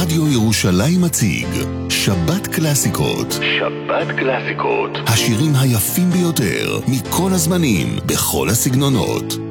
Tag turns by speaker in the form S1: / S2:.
S1: רדיו ירושלים מציג שבת קלאסיקות.
S2: שבת קלאסיקות.
S1: השירים היפים ביותר מכל הזמנים, בכל הסגנונות.